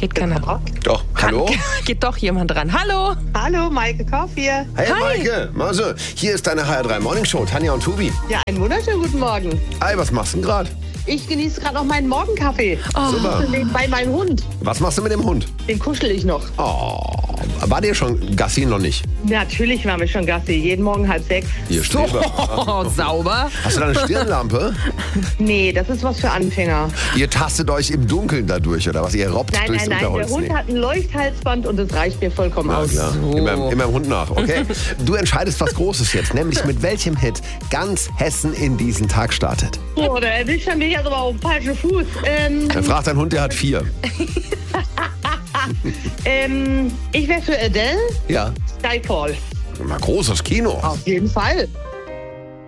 Geht keiner dran. Doch, hallo? Geht doch jemand dran. Hallo. Hallo, Maike Kauf hier. Hey Maike, also, hier ist deine HR3 Morning Show, Tanja und Tobi. Ja, einen wunderschönen guten Morgen. Hey, was machst du denn gerade? Ich genieße gerade noch meinen Morgenkaffee. Super. Bei meinem Hund. Was machst du mit dem Hund? Den kuschel ich noch. Oh, war der schon Gassi noch nicht? Natürlich waren wir schon Gassi. Jeden Morgen 5:30. Hier steht er. Oh, sauber. Hast du da eine Stirnlampe? Nee, das ist was für Anfänger. Ihr tastet euch im Dunkeln dadurch, oder was? Ihr robbt Nein, durchs nein, nein. Der Unterholz? Hund Nee. hat ein Leuchthalsband und das reicht mir vollkommen Ja, aus. klar. so. Immer im Hund nach, okay? Du entscheidest was Großes jetzt, nämlich mit welchem Hit ganz Hessen in diesen Tag startet. Oh, da erwischt er mich jetzt aber auf den falschen Fuß. Dann fragt dein Hund, der hat 4. Ich wäre für Adele. Ja. Skyfall. Mal großes Kino. Auf jeden Fall.